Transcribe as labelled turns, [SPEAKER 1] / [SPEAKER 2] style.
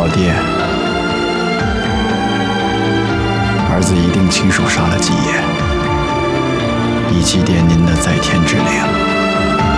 [SPEAKER 1] 宝殿，儿子一定亲手杀了季言，以祭奠